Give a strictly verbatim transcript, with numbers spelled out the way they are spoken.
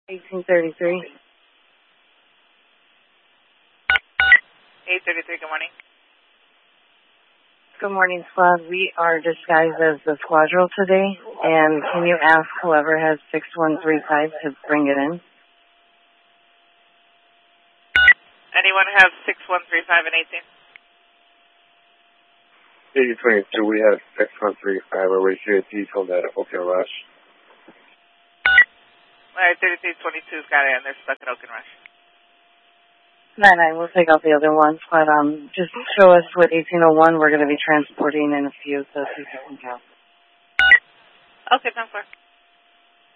eighteen thirty-three. eight thirty-three, good morning. Good morning, squad. We are disguised as the Squadron today, and can you ask whoever has six one three five to bring it in? Anyone have six one three five and eighteen? eighty twenty-two, we have six one three five. We're here detailed at Oak and Rush. Alright, thirty-three twenty-two's got it, and they're stuck at Oak and Rush. nine nine, we'll take out the other ones, but um, just show us what eighteen oh one we're going to be transporting in a few, so see if you can count. Okay, ten four.